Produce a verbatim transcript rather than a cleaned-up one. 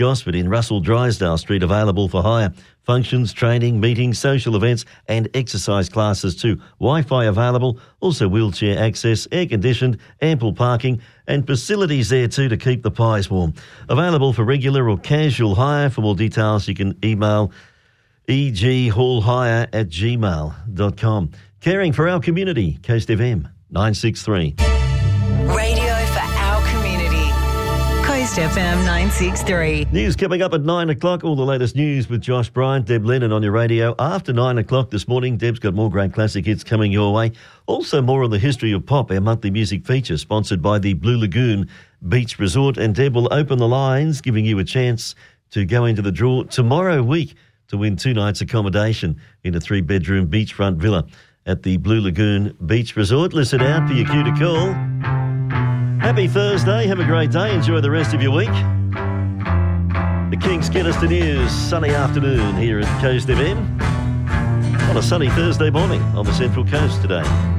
Gosford in Russell Drysdale Street, available for hire. Functions, training, meetings, social events and exercise classes too. Wi-Fi available, also wheelchair access, air-conditioned, ample parking and facilities there too to keep the pies warm. Available for regular or casual hire. For more details, you can email eghallhire at gmail dot com. Caring for our community, Coast F M nine sixty-three. Radio for our community. Coast F M nine sixty-three. News coming up at nine o'clock. All the latest news with Josh Bryant, Deb Lennon on your radio. After nine o'clock this morning, Deb's got more great classic hits coming your way. Also more on the history of pop, our monthly music feature, sponsored by the Blue Lagoon Beach Resort. And Deb will open the lines, giving you a chance to go into the draw tomorrow week to win two nights accommodation in a three-bedroom beachfront villa at the Blue Lagoon Beach Resort. Listen out for your cue to call. Happy Thursday. Have a great day. Enjoy the rest of your week. The King's Kidderster News, sunny afternoon here at Coast F M on a sunny Thursday morning on the Central Coast today.